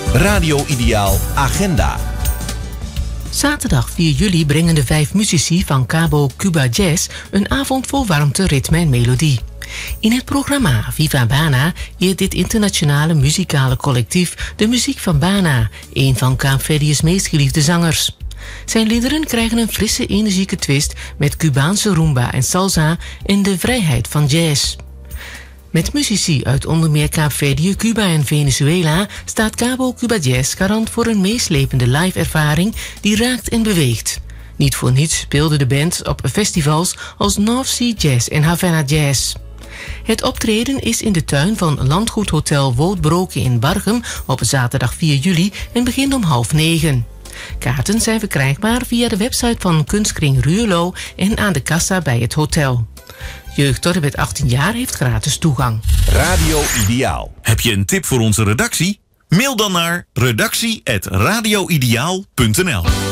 Radio Ideaal Agenda. Zaterdag 4 juli brengen de 5 muzici van Cabo Cuba Jazz een avond vol warmte, ritme en melodie. In het programma Viva Bana eert dit internationale muzikale collectief de muziek van Bana, een van Kaapverdië's meest geliefde zangers. Zijn liederen krijgen een frisse, energieke twist met Cubaanse rumba en salsa en de vrijheid van jazz. Met muzici uit onder meer Kaapverdië, Cuba en Venezuela staat Cabo Cuba Jazz garant voor een meeslepende live-ervaring die raakt en beweegt. Niet voor niets speelde de band op festivals als North Sea Jazz en Havana Jazz. Het optreden is in de tuin van Landgoedhotel Woudbroken in Barchem op zaterdag 4 juli en begint om 20:30. Kaarten zijn verkrijgbaar via de website van Kunstkring Ruurlo en aan de kassa bij het hotel. Jeugd tot en met 18 jaar heeft gratis toegang. Radio Ideaal. Heb je een tip voor onze redactie? Mail dan naar redactie@radioideaal.nl.